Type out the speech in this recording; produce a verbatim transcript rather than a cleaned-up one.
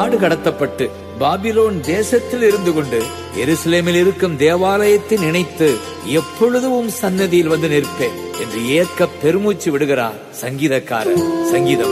நாடு கடத்தப்பட்டு பாபிலோன் தேசத்தில் இருந்து கொண்டு எருசலேமில் இருக்கும் தேவாலயத்தை நினைத்து எப்பொழுதும் சன்னதியில் வந்து நிற்பேன் என்று ஏற்க பெருமூச்சு விடுகிறார் சங்கீதக்காரர். சங்கீதம்